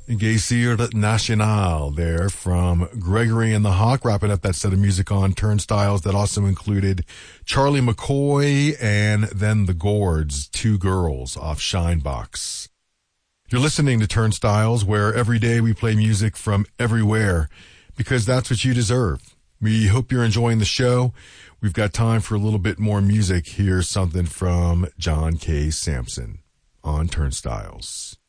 Geysir Nacional there from Gregory and the Hawk, wrapping up that set of music on Turnstiles that also included Charlie McCoy and then the Gourds, Two Girls off Shinebox. You're listening to Turnstiles, where every day we play music from everywhere because that's what you deserve. We hope you're enjoying the show. We've got time for a little bit more music. Here's something from John K. Samson on Turnstiles.